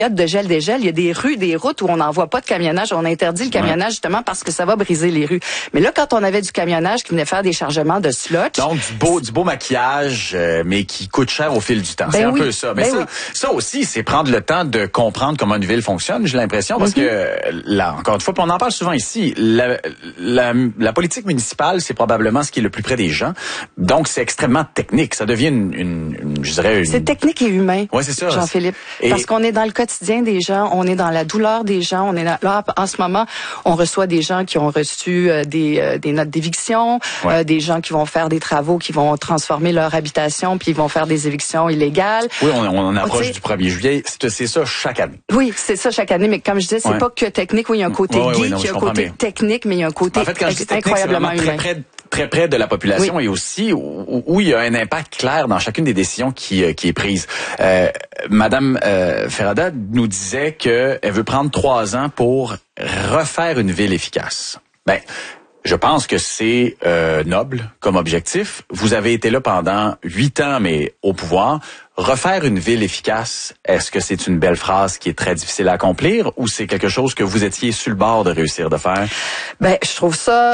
de gel-dégel, il y a des rues, des routes où on n'en voit pas de camionnage. On interdit le camionnage justement parce que ça va briser les rues. Mais là, quand on avait du camionnage qui venait faire des chargements de slotch... Donc, du beau maquillage, mais qui coûte cher au fil du temps. C'est un peu ça. Mais ça aussi, c'est prendre le temps de comprendre comment une ville fonctionne, j'ai l'impression, parce que, là, encore une fois, puis on en parle souvent ici, la politique municipale, c'est probablement ce qui est le plus près des gens. Donc, c'est extrêmement technique. Ça devient je dirais... C'est technique et humain, c'est ça. Jean-Philippe. Parce qu'on est dans le quotidien des gens, on est dans la douleur des gens, on est là, en ce moment, on reçoit des gens qui ont reçu des notes d'éviction, des gens qui vont faire des travaux, qui vont transformer leur habitation, puis ils vont faire des évictions illégales. Oui, on approche du 1er juillet. C'est ça chaque année. Oui, c'est ça chaque année, mais comme je disais, c'est pas que technique. Oui, il y a un côté geek, il y a un côté technique, mais il y a un côté incroyablement humain. Très près de la population et aussi où il y a un impact clair dans chacune des décisions qui est prise. Madame Ferrada nous disait qu'elle veut prendre 3 ans pour refaire une ville efficace. Je pense que c'est noble comme objectif. Vous avez été là pendant 8 ans, mais au pouvoir. Refaire une ville efficace, est-ce que c'est une belle phrase qui est très difficile à accomplir ou c'est quelque chose que vous étiez sur le bord de réussir de faire? Je trouve ça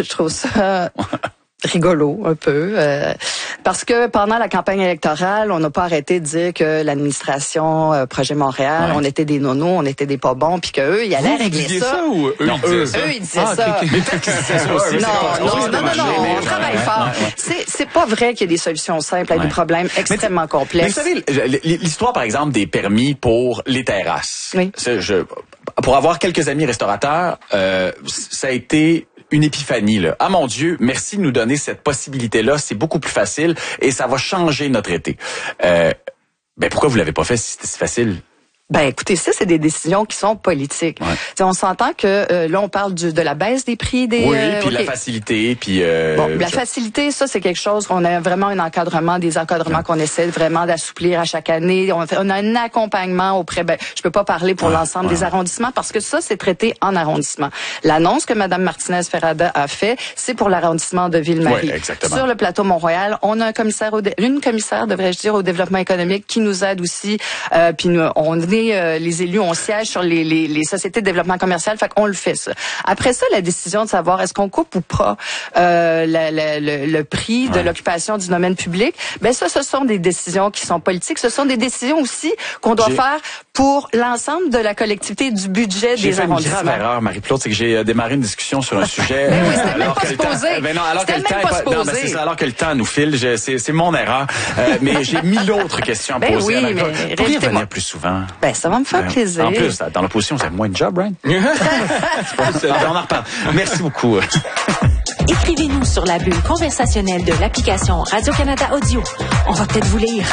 rigolo un peu parce que pendant la campagne électorale, on n'a pas arrêté de dire que l'administration Projet Montréal, on était des nonos, on était des pas bons, puis que eux ils allaient régler ça. Ou eux ils disaient ça. Mais peut-être qu'ils disaient ça aussi. Non, on travaille fort. C'est pas vrai qu'il y a des solutions simples à des problèmes extrêmement complexes. Mais vous savez, l'histoire par exemple des permis pour les terrasses. Oui. Pour avoir quelques amis restaurateurs, ça a été une épiphanie, là. Ah mon Dieu, merci de nous donner cette possibilité-là, c'est beaucoup plus facile et ça va changer notre été. Pourquoi vous l'avez pas fait si c'était si facile? Écoutez, ça, c'est des décisions qui sont politiques. On s'entend que là, on parle de la baisse des prix des... Oui, puis la facilité, puis... la facilité, ça, c'est quelque chose qu'on a vraiment un encadrement, des encadrements qu'on essaie vraiment d'assouplir à chaque année. On a un accompagnement auprès... je peux pas parler pour l'ensemble des arrondissements parce que ça, c'est traité en arrondissement. L'annonce que Mme Martinez-Ferrada a fait, c'est pour l'arrondissement de Ville-Marie. Sur le plateau Mont-Royal, on a une commissaire, devrais-je dire, au développement économique qui nous aide aussi. Puis les élus, on siège sur les sociétés de développement commercial, fait qu'on le fait ça. Après ça, la décision de savoir est-ce qu'on coupe ou pas le prix de l'occupation du domaine public, ça, ce sont des décisions qui sont politiques. Ce sont des décisions aussi qu'on doit faire pour l'ensemble de la collectivité du budget des arrondissements. J'ai fait une grave erreur, Marie-Claude, c'est que j'ai démarré une discussion sur un sujet. Alors que le temps nous file, c'est mon erreur. Mais j'ai 1000 autres questions à poser. Vous pourriez venir plus souvent. Ça va me faire plaisir. En plus, dans l'opposition, c'est moins de job, Brian. On en reparle. Merci beaucoup. Écrivez-nous sur la bulle conversationnelle de l'application Radio-Canada Audio. On va peut-être vous lire.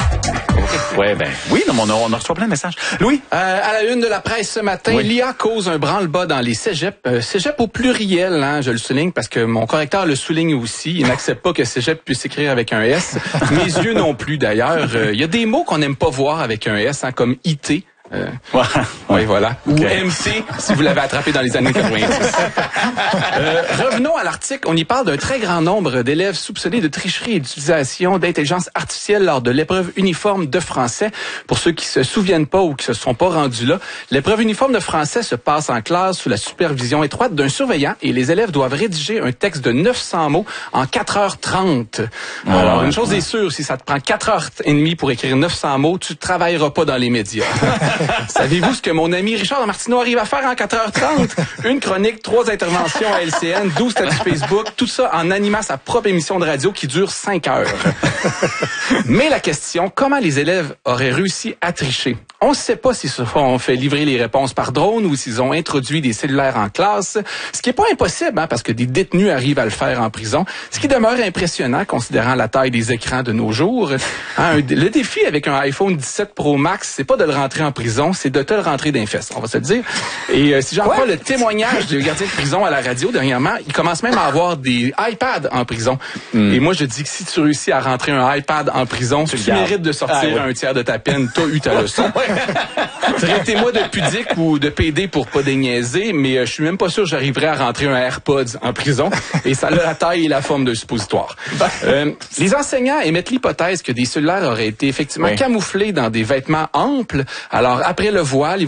Oui, on reçoit plein de messages. Louis? À la une de la presse ce matin, l'IA cause un branle-bas dans les cégeps. Cégep au pluriel, je le souligne parce que mon correcteur le souligne aussi. Il n'accepte pas que cégep puisse s'écrire avec un S. Mes yeux non plus, d'ailleurs. Il y a des mots qu'on n'aime pas voir avec un S, comme IT. Oui, voilà. Ou MC, si vous l'avez attrapé dans les années 90. Revenons à l'article. On y parle d'un très grand nombre d'élèves soupçonnés de tricherie et d'utilisation d'intelligence artificielle lors de l'épreuve uniforme de français. Pour ceux qui se souviennent pas ou qui se sont pas rendus là, l'épreuve uniforme de français se passe en classe sous la supervision étroite d'un surveillant et les élèves doivent rédiger un texte de 900 mots en 4h30. Alors, une chose est sûre, si ça te prend 4h30 pour écrire 900 mots, tu travailleras pas dans les médias. Savez-vous ce que mon ami Richard Martineau arrive à faire en 4h30? Une chronique, 3 interventions à LCN, 12 statuts Facebook, tout ça en animant sa propre émission de radio qui dure 5 heures. Mais la question, comment les élèves auraient réussi à tricher? On ne sait pas s'ils se font fait livrer les réponses par drone ou s'ils ont introduit des cellulaires en classe, ce qui n'est pas impossible, parce que des détenus arrivent à le faire en prison, ce qui demeure impressionnant considérant la taille des écrans de nos jours. Le défi avec un iPhone 17 Pro Max, c'est pas de le rentrer en prison, c'est de te le rentrer d'un fesse, on va se le dire. Et si j'en crois le témoignage du gardien de prison à la radio dernièrement, il commence même à avoir des iPads en prison. Et moi, je dis que si tu réussis à rentrer un iPad en prison, tu mérites de sortir un tiers de ta peine, t'as eu ta leçon. Traitez-moi de pudique ou de PD pour pas déniaiser, mais je suis même pas sûr que j'arriverais à rentrer un AirPods en prison. Et ça a la taille et la forme d'un suppositoire. Les enseignants émettent l'hypothèse que des cellulaires auraient été effectivement camouflés dans des vêtements amples. Alors, après le voile,